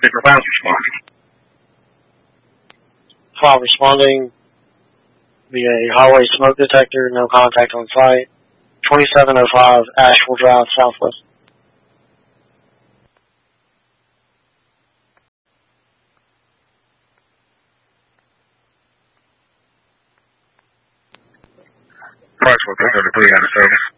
Particular files responding. File responding via highway smoke detector, no contact on site. 2705 Asheville Drive, Southwest. Parts 333 out of service.